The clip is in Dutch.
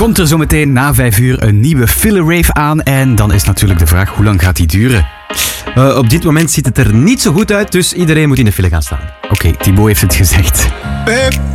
komt er zo meteen na 5 uur een nieuwe filler rave aan. En dan is natuurlijk de vraag, hoe lang gaat die duren? Op dit moment ziet het er niet zo goed uit, dus iedereen moet in de file gaan staan. Oké, Thibaut heeft het gezegd.